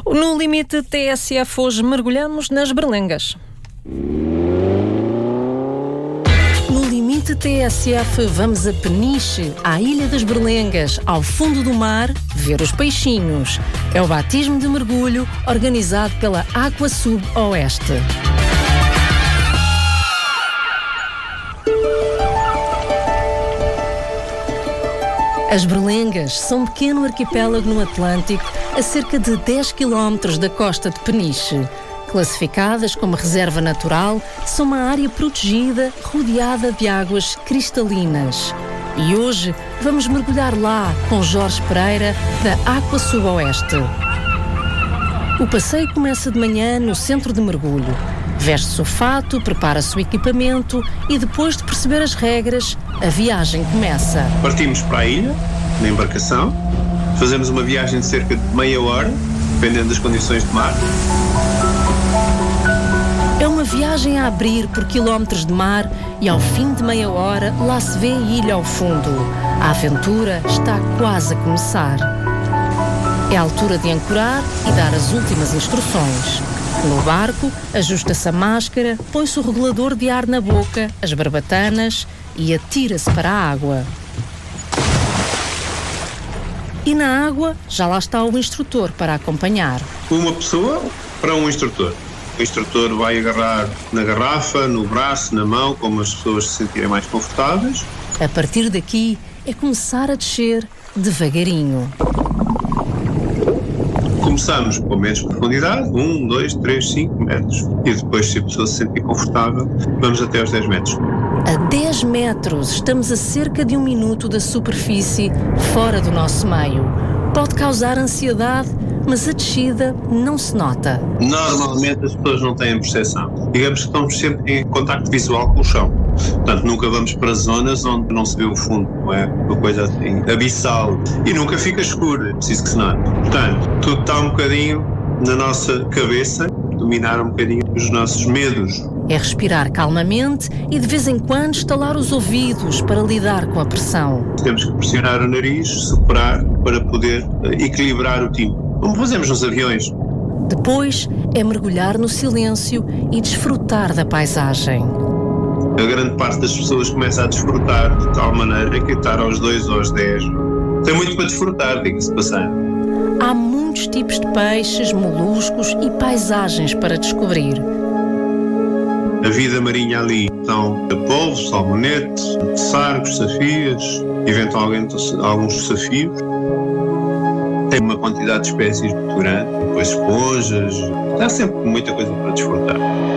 No Limite TSF hoje mergulhamos nas berlengas. No Limite TSF vamos a Peniche, à Ilha das Berlengas, ao fundo do mar, ver os peixinhos. É o batismo de mergulho organizado pela Aquasub Oeste. As Berlengas são um pequeno arquipélago no Atlântico, a cerca de 10 km da costa de Peniche. Classificadas como reserva natural, são uma área protegida, rodeada de águas cristalinas. E hoje vamos mergulhar lá com Jorge Pereira, da Aquasub Oeste. O passeio começa de manhã no centro de mergulho. Veste-se o fato, prepara-se o equipamento e depois de perceber as regras, a viagem começa. Partimos para a ilha, na embarcação, fazemos uma viagem de cerca de meia hora, dependendo das condições de mar. É uma viagem a abrir por quilómetros de mar e ao fim de meia hora lá se vê a ilha ao fundo. A aventura está quase a começar. É a altura de ancorar e dar as últimas instruções. No barco, ajusta-se a máscara, põe-se o regulador de ar na boca, as barbatanas e atira-se para a água. E na água, já lá está o instrutor para acompanhar. Uma pessoa para um instrutor. O instrutor vai agarrar na garrafa, no braço, na mão, como as pessoas se sentirem mais confortáveis. A partir daqui, é começar a descer devagarinho. Começamos com menos profundidade, 1, 2, 3, 5 metros. E depois, se a pessoa se sentir confortável, vamos até aos 10 metros. A 10 metros, estamos a cerca de 1 minuto da superfície, fora do nosso meio. Pode causar ansiedade, mas a descida não se nota. Normalmente as pessoas não têm percepção. Digamos que estamos sempre em contacto visual com o chão. Portanto, nunca vamos para zonas onde não se vê o fundo, não é? Uma coisa assim, abissal. E nunca fica escuro, é preciso que se note. Portanto, tudo está um bocadinho na nossa cabeça, dominar um bocadinho os nossos medos. É respirar calmamente e de vez em quando estalar os ouvidos para lidar com a pressão. Temos que pressionar o nariz, soprar, para poder equilibrar o timbre, como fazemos nos aviões. Depois é mergulhar no silêncio e desfrutar da paisagem. A grande parte das pessoas começa a desfrutar de tal maneira que estar aos 2 ou aos 10 tem muito para desfrutar, diga-se passar. Há muitos tipos de peixes, moluscos e paisagens para descobrir. A vida marinha ali são polvos, salmonetes, sargos, safias, eventualmente alguns safios. Tem uma quantidade de espécies muito grande, depois esponjas, há sempre muita coisa para desfrutar.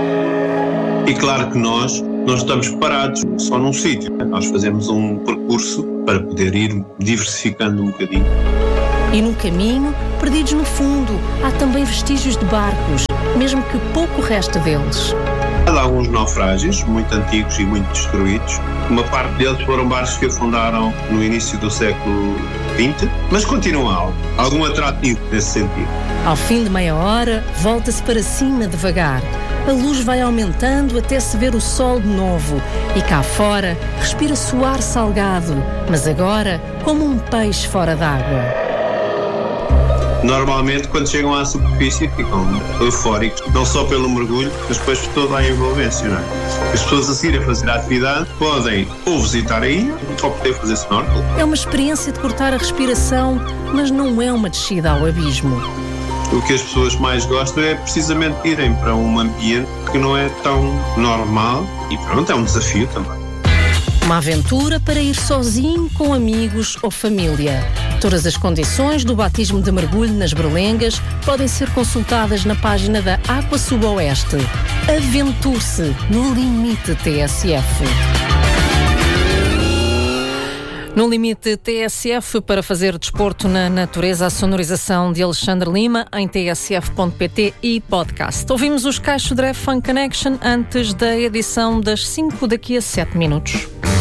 E claro que nós não estamos parados só num sítio, nós fazemos um percurso para poder ir diversificando um bocadinho. E no caminho, perdidos no fundo, há também vestígios de barcos, mesmo que pouco resta deles. Há alguns naufrágios, muito antigos e muito destruídos. Uma parte deles foram barcos que afundaram no início do século XX, mas continuam algum atrativo nesse sentido. Ao fim de meia hora, volta-se para cima devagar. A luz vai aumentando até se ver o sol de novo e cá fora respira-se o ar salgado, mas agora como um peixe fora d'água. Normalmente, quando chegam à superfície, ficam eufóricos, não só pelo mergulho, mas depois por toda a envolvência, não é? As pessoas a seguir a fazer a atividade podem ou visitar a ilha ou poder fazer snorkel. É uma experiência de cortar a respiração, mas não é uma descida ao abismo. O que as pessoas mais gostam é precisamente irem para um ambiente que não é tão normal e pronto, é um desafio também. Uma aventura para ir sozinho, com amigos ou família. Todas as condições do batismo de mergulho nas Berlengas podem ser consultadas na página da Aquasub Oeste. Aventure-se no Limite TSF. No Limite TSF, para fazer desporto na natureza, a sonorização de Alexandre Lima em tsf.pt e podcast. Ouvimos os Caixo Dré Fun Connection antes da edição das 5 daqui a 7 minutos.